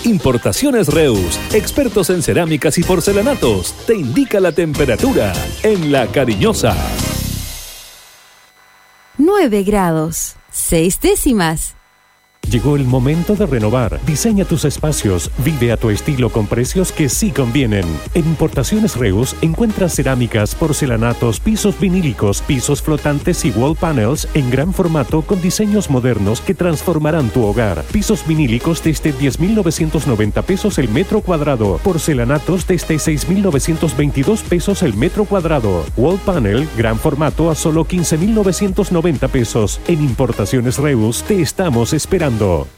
Importaciones Reus, expertos en cerámicas y porcelanatos, te indica la temperatura en La Cariñosa. 9 grados, 6 décimas. Llegó el momento de renovar. Diseña tus espacios. Vive a tu estilo con precios que sí convienen. En Importaciones Reus encuentras cerámicas, porcelanatos, pisos vinílicos, pisos flotantes y wall panels en gran formato con diseños modernos que transformarán tu hogar. Pisos vinílicos desde 10.990 pesos el metro cuadrado. Porcelanatos desde 6.922 pesos el metro cuadrado. Wall panel, gran formato a solo 15.990 pesos. En Importaciones Reus te estamos esperando.